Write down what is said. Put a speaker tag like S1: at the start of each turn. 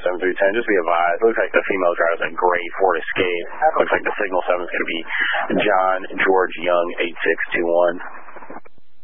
S1: 7310. Just be advised. Looks like the female driver's a gray Ford Escape. Looks like the signal 7 is going to be John George Young 8621.